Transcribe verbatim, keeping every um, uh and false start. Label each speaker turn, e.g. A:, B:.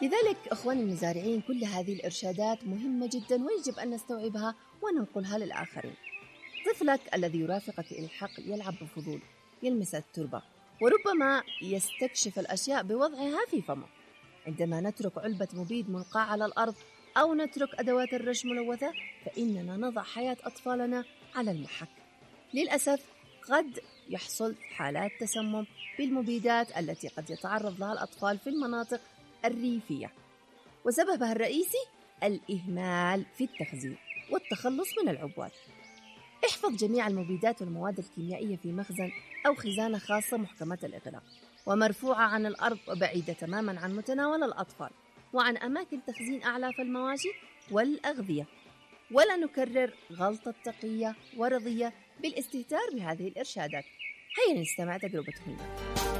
A: لذلك أخواني المزارعين، كل هذه الإرشادات مهمة جدا ويجب أن نستوعبها وننقلها للآخرين. طفلك الذي يرافقك إلى الحقل يلعب بفضول، يلمس التربة وربما يستكشف الأشياء بوضعها في فمه. عندما نترك علبة مبيد ملقاة على الأرض أو نترك أدوات الرش ملوثة فإننا نضع حياة أطفالنا على المحك. للأسف قد يحصل حالات تسمم بالمبيدات التي قد يتعرض لها الأطفال في المناطق الريفية، وسببها الرئيسي الإهمال في التخزين والتخلص من العبوات. احفظ جميع المبيدات والمواد الكيميائية في مخزن أو خزانة خاصة محكمة الإغلاق ومرفوعة عن الأرض وبعيدة تماما عن متناول الأطفال وعن أماكن تخزين أعلاف المواشي والأغذية. ولا نكرر غلطة تقية ورضية بالاستهتار بهذه الإرشادات. هيا نستمع تجربة هنا.